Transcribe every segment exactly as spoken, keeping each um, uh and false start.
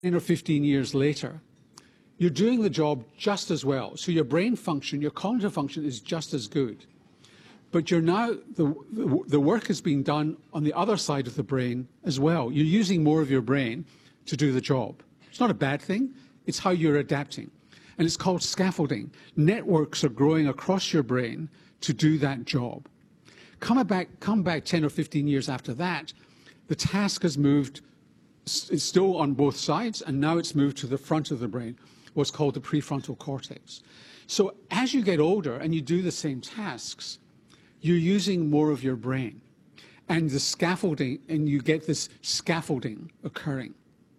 ten or fifteen years later, you're doing the job just as well. So your brain function, your cognitive function is just as good. But you're now, the, the, the work is being done on the other side of the brain as well. You're using more of your brain to do the job. It's not a bad thing. It's how you're adapting. And it's called scaffolding. Networks are growing across your brain to do that job. Come back, come back ten or fifteen years after that, the task has moved, it's still on both sides, and now it's moved to the front of the brain, what's called the prefrontal cortex. So as you get older and you do the same tasks, you're using more of your brain. And the scaffolding, and you get this scaffolding occurring.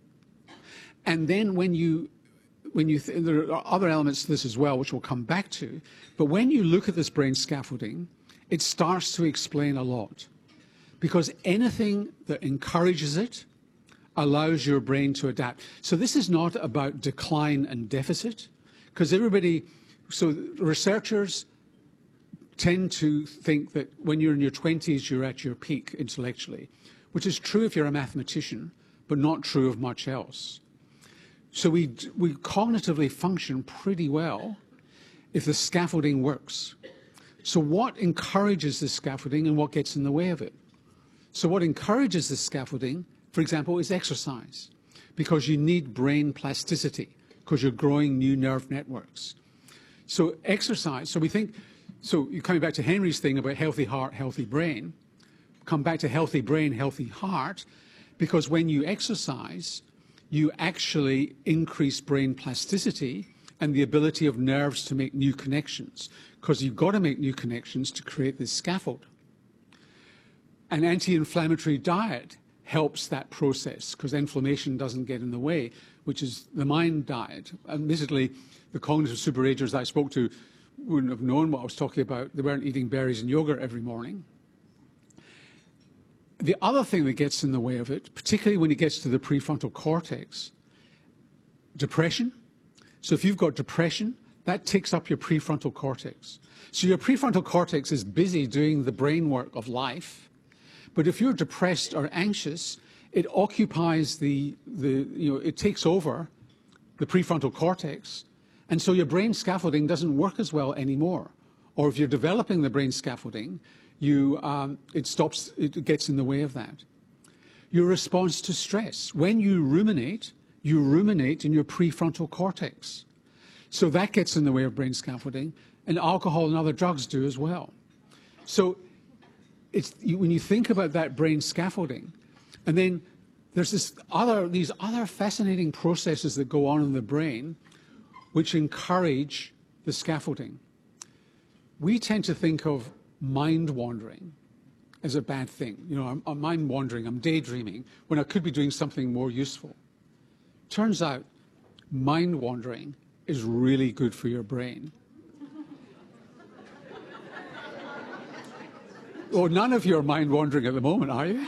And then when you, when you th there are other elements to this as well, which we'll come back to, but when you look at this brain scaffolding, it starts to explain a lot. Because anything that encourages it allows your brain to adapt. So this is not about decline and deficit, because everybody, so researchers tend to think that when you're in your twenties, you're at your peak intellectually, which is true if you're a mathematician, but not true of much else. So we, we cognitively function pretty well if the scaffolding works. So what encourages the scaffolding and what gets in the way of it? So what encourages the scaffolding, for example, is exercise, because you need brain plasticity, because you're growing new nerve networks. So exercise, so we think, so you're coming back to Henry's thing about healthy heart, healthy brain, come back to healthy brain, healthy heart, because when you exercise, you actually increase brain plasticity and the ability of nerves to make new connections, because you've got to make new connections to create this scaffold. An anti-inflammatory diet helps that process, because inflammation doesn't get in the way, which is the mind diet. Admittedly, the cognitive superagers I spoke to wouldn't have known what I was talking about. They weren't eating berries and yogurt every morning. The other thing that gets in the way of it, particularly when it gets to the prefrontal cortex, depression. So if you've got depression, that takes up your prefrontal cortex. So your prefrontal cortex is busy doing the brain work of life, but if you're depressed or anxious, it occupies the, the you know, it takes over the prefrontal cortex, and so your brain scaffolding doesn't work as well anymore. Or if you're developing the brain scaffolding, you, um, it stops, it gets in the way of that. Your response to stress. When you ruminate, you ruminate in your prefrontal cortex. So that gets in the way of brain scaffolding, and alcohol and other drugs do as well. So it's, when you think about that brain scaffolding, and then there's this other, these other fascinating processes that go on in the brain which encourage the scaffolding. We tend to think of mind wandering as a bad thing. You know, I'm, I'm mind wandering, I'm daydreaming, when I could be doing something more useful. Turns out mind wandering is really good for your brain. Oh, none of you are mind wandering at the moment, are you?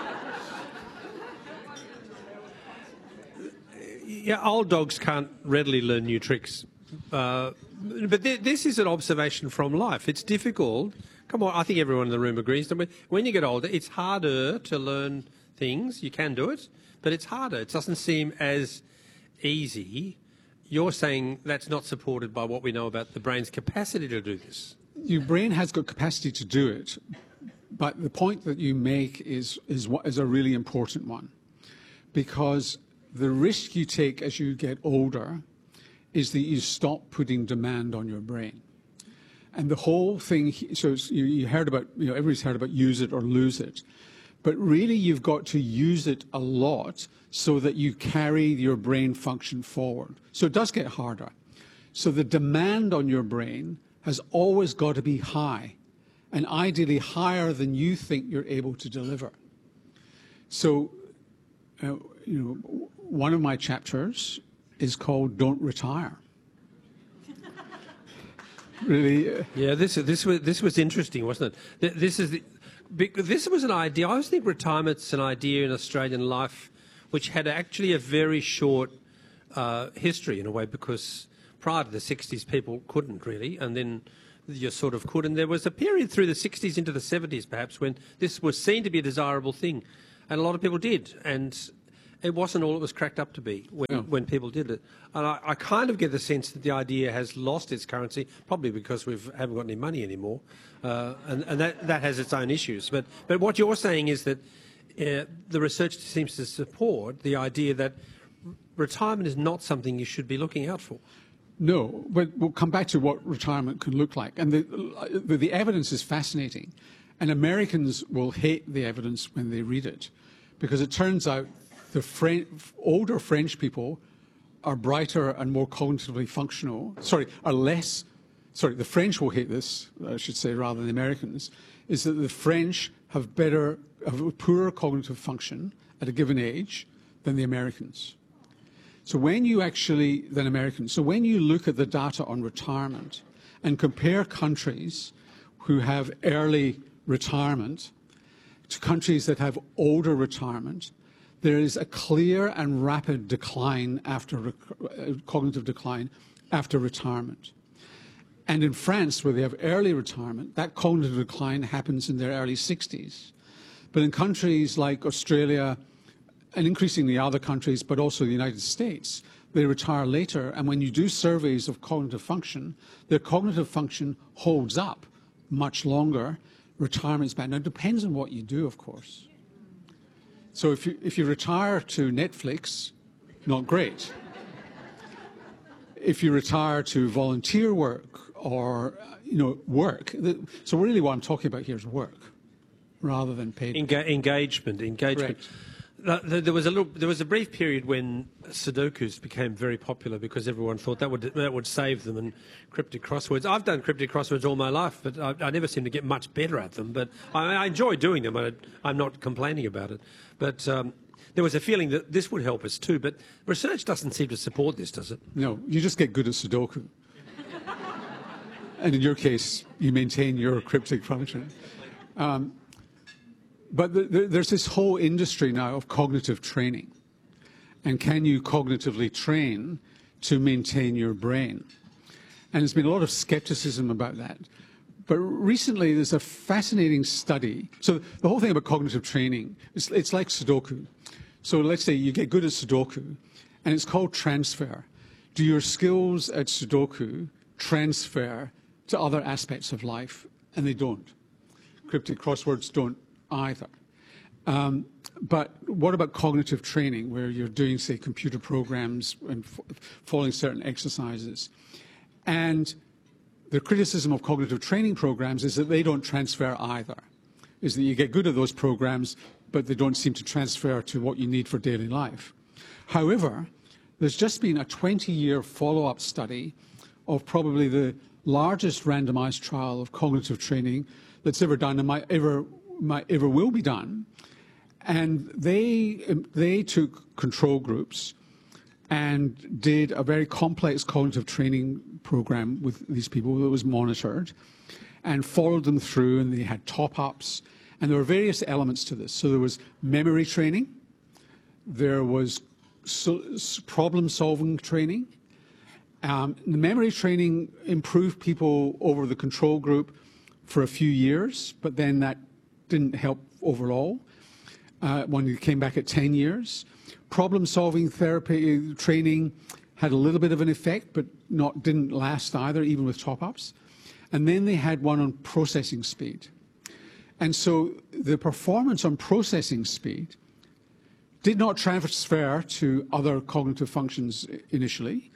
Yeah, old dogs can't readily learn new tricks. Uh, but th this is an observation from life. It's difficult. Come on, I think everyone in the room agrees. When you get older, it's harder to learn things. You can do it, but it's harder. It doesn't seem as easy. You're saying that's not supported by what we know about the brain's capacity to do this. Your brain has got capacity to do it, but the point that you make is, is, what, is a really important one, because the risk you take as you get older is that you stop putting demand on your brain. And the whole thing, so you, you heard about, you know, everybody's heard about use it or lose it, but really you've got to use it a lot so that you carry your brain function forward. So it does get harder. So the demand on your brain has always got to be high, and ideally higher than you think you're able to deliver. So, uh, you know, one of my chapters is called "Don't Retire." Really? Uh, yeah, this this was this was interesting, wasn't it? This is the, this was an idea. I always think retirement's an idea in Australian life, which had actually a very short uh, history in a way, because prior to the sixties, people couldn't really, and then you sort of could. And there was a period through the sixties into the seventies, perhaps, when this was seen to be a desirable thing, and a lot of people did. And it wasn't all it was cracked up to be when, no. when people did it. And I, I kind of get the sense that the idea has lost its currency, probably because we haven't got any money anymore, uh, and, and that, that has its own issues. But, but what you're saying is that uh, the research seems to support the idea that retirement is not something you should be looking out for. No, but we'll come back to what retirement can look like. And the, the, the evidence is fascinating. And Americans will hate the evidence when they read it, because it turns out the French, older French people are brighter and more cognitively functional, sorry, are less, sorry, the French will hate this, I should say, rather than the Americans, is that the French have better, have a poorer cognitive function at a given age than the Americans. So when you actually, than Americans, so when you look at the data on retirement and compare countries who have early retirement to countries that have older retirement, there is a clear and rapid decline after uh, cognitive decline after retirement. And in France, where they have early retirement, that cognitive decline happens in their early sixties. But in countries like Australia, and increasingly other countries, but also the United States, they retire later. And when you do surveys of cognitive function, their cognitive function holds up much longer. Retirement is bad. Now, it depends on what you do, of course. So if you, if you retire to Netflix, not great. If you retire to volunteer work or, you know, work, so really what I'm talking about here is work rather than paid. Enga- engagement, engagement. Correct. There was a little, there was a brief period when Sudokus became very popular because everyone thought that would that would save them, and cryptic crosswords. I've done cryptic crosswords all my life, but I, I never seem to get much better at them. But I, I enjoy doing them. I, I'm not complaining about it. But um, there was a feeling that this would help us too. But research doesn't seem to support this, does it? No, you just get good at Sudoku. And in your case, you maintain your cryptic function. Um, But the, the, there's this whole industry now of cognitive training. And can you cognitively train to maintain your brain? And there's been a lot of skepticism about that. But recently there's a fascinating study. So the whole thing about cognitive training, it's, it's like Sudoku. So let's say you get good at Sudoku, and it's called transfer. Do your skills at Sudoku transfer to other aspects of life? And they don't. Cryptic crosswords don't either. Um, but what about cognitive training, where you're doing, say, computer programs and f following certain exercises? And the criticism of cognitive training programs is that they don't transfer either, is that you get good at those programs, but they don't seem to transfer to what you need for daily life. However, there's just been a twenty-year follow-up study of probably the largest randomized trial of cognitive training that's ever done and might ever might ever will be done, and they they took control groups and did a very complex cognitive training program with these people that was monitored, and followed them through, and they had top-ups, and there were various elements to this. So there was memory training, there was so, problem-solving training. Um, the memory training improved people over the control group for a few years, but then that didn't help overall uh, when you came back at ten years. Problem-solving therapy training had a little bit of an effect, but not didn't last either, even with top-ups. And then they had one on processing speed. And so the performance on processing speed did not transfer to other cognitive functions initially,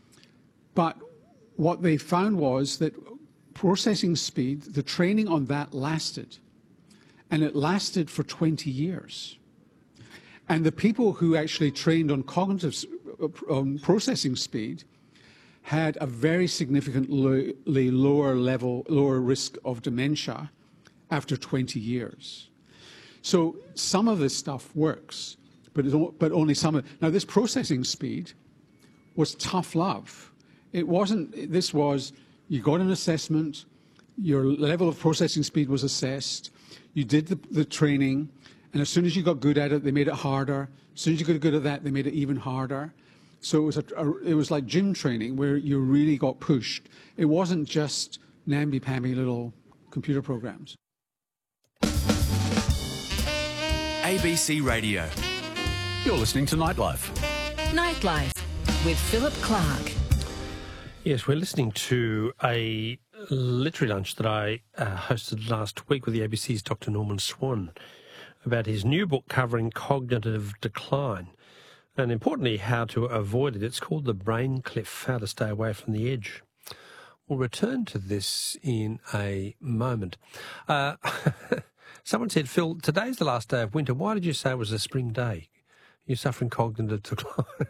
but what they found was that processing speed, the training on that lasted. And it lasted for twenty years. And the people who actually trained on cognitive on processing speed had a very significantly lower level, lower risk of dementia after twenty years. So some of this stuff works, but, it, but only some of it. Now, this processing speed was tough love. It wasn't, this was, you got an assessment, your level of processing speed was assessed, you did the, the training, and as soon as you got good at it, they made it harder. As soon as you got good at that, they made it even harder. So it was, a, a, it was like gym training where you really got pushed. It wasn't just namby-pamby little computer programs. A B C Radio. You're listening to Nightlife. Nightlife with Philip Clark. Yes, we're listening to a literary lunch that I uh, hosted last week with the A B C's Doctor Norman Swan about his new book covering cognitive decline and, importantly, how to avoid it. It's called The Brain Cliff, How to Stay Away from the Edge. We'll return to this in a moment. Uh, someone said, Phil, today's the last day of winter. Why did you say it was a spring day? You're suffering cognitive decline.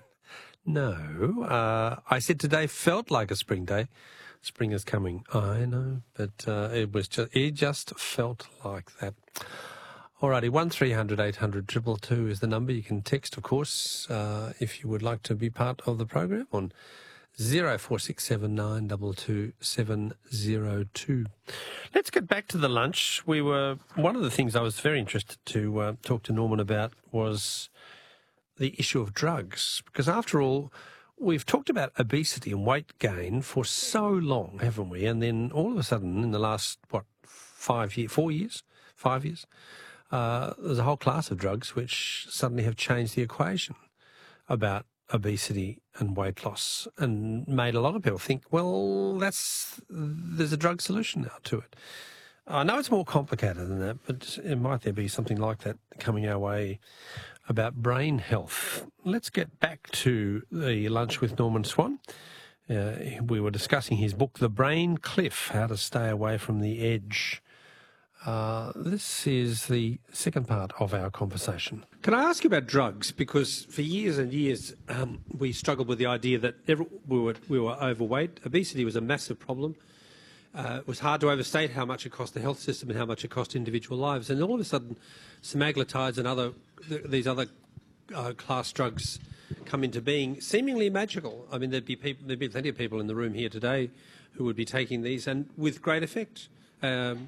No, uh, I said today felt like a spring day. Spring is coming. I know, but uh, it was just it just felt like that. Alrighty, one three hundred eight hundred two two two is the number. You can text, of course, uh, if you would like to be part of the program on zero four six seven nine two two seven zero two. Let's get back to the lunch. We were one of the things I was very interested to uh, talk to Norman about was the issue of drugs, because after all, we've talked about obesity and weight gain for so long, haven't we? And then all of a sudden, in the last, what, five years, four years, five years, uh, there's a whole class of drugs which suddenly have changed the equation about obesity and weight loss and made a lot of people think, well, that's there's a drug solution now to it. I know it's more complicated than that, but it might there be something like that coming our way about brain health. Let's get back to the lunch with Norman Swan. Uh, we were discussing his book, The Brain Cliff, How to Stay Away from the Edge. Uh, this is the second part of our conversation. Can I ask you about drugs? Because for years and years, um, we struggled with the idea that every, we, were, we were overweight. Obesity was a massive problem. Uh, it was hard to overstate how much it cost the health system and how much it cost individual lives. And all of a sudden, semaglutides and other th- these other uh, class drugs come into being, seemingly magical. I mean, there'd be people, there'd be plenty of people in the room here today who would be taking these, and with great effect. Um,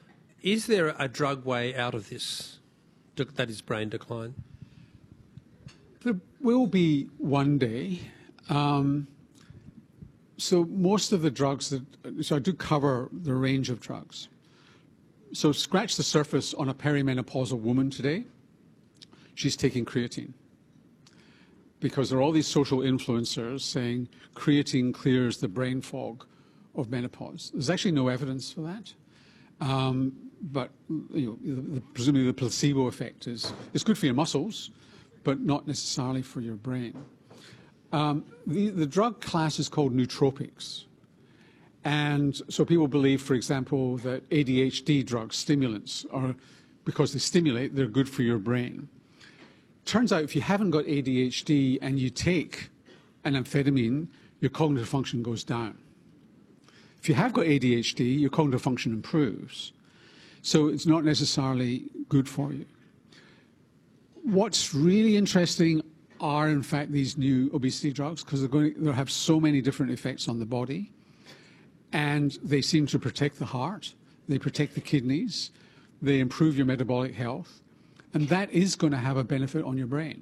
is there a drug way out of this? That is brain decline. There will be one day. Um, So most of the drugs that, so I do cover the range of drugs. So scratch the surface on a perimenopausal woman today, she's taking creatine. Because there are all these social influencers saying creatine clears the brain fog of menopause. There's actually no evidence for that. Um, but you know, the, the, presumably the placebo effect is, is good for your muscles, but not necessarily for your brain. Um, the, the drug class is called nootropics. And so people believe, for example, that A D H D drugs, stimulants, are, because they stimulate, they're good for your brain. Turns out if you haven't got A D H D and you take an amphetamine, your cognitive function goes down. If you have got A D H D, your cognitive function improves. So it's not necessarily good for you. What's really interesting are, in fact, these new obesity drugs, because they're going to they'll have so many different effects on the body, and they seem to protect the heart, they protect the kidneys, they improve your metabolic health, and that is going to have a benefit on your brain.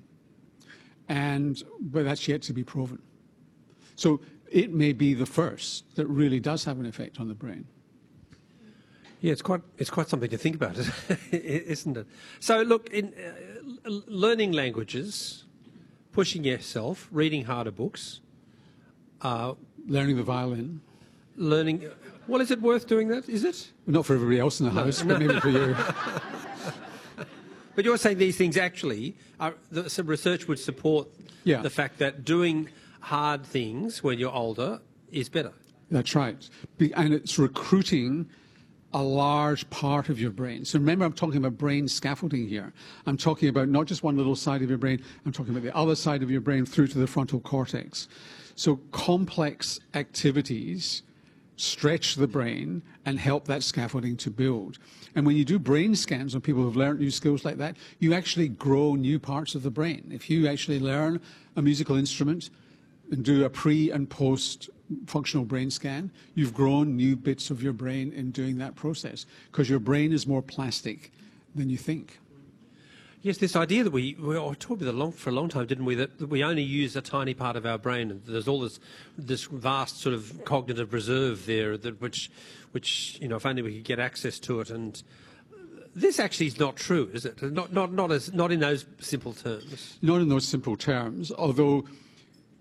And but that's yet to be proven. So it may be the first that really does have an effect on the brain. Yeah, it's quite it's quite something to think about, isn't it? So look, in uh, learning languages, pushing yourself, reading harder books, uh, learning the violin, learning. Well, is it worth doing that? Is it? Not for everybody else in the house, no, no. but maybe for you. But you're saying these things actually are. Some research would support yeah. the fact that doing hard things when you're older is better. That's right, and it's recruiting a large part of your brain. So remember, I'm talking about brain scaffolding here. I'm talking about not just one little side of your brain, I'm talking about the other side of your brain through to the frontal cortex. So complex activities stretch the brain and help that scaffolding to build. And when you do brain scans on people who've learned new skills like that, you actually grow new parts of the brain. If you actually learn a musical instrument and do a pre and post functional brain scan, you've grown new bits of your brain in doing that process, because your brain is more plastic than you think. Yes, this idea that we, we talked about it long, for a long time, didn't we, that, that we only use a tiny part of our brain, and there's all this this vast sort of cognitive reserve there, that which, which you know, if only we could get access to it. And this actually is not true, is it? Not, not, not, as, not in those simple terms. Not in those simple terms, although